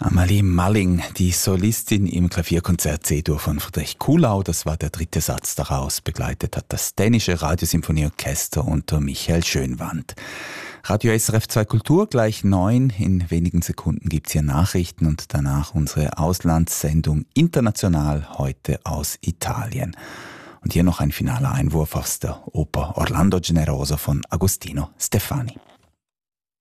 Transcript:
Amalie Malling, die Solistin im Klavierkonzert C-Dur von Friedrich Kuhlau, das war der dritte Satz daraus. Begleitet hat das dänische Radiosymphonieorchester unter Michael Schönwandt. Radio SRF 2 Kultur, gleich 9. In wenigen Sekunden gibt's hier Nachrichten und danach unsere Auslandssendung International, heute aus Italien. Und hier noch ein finaler Einwurf aus der Oper Orlando Generoso von Agostino Stefani.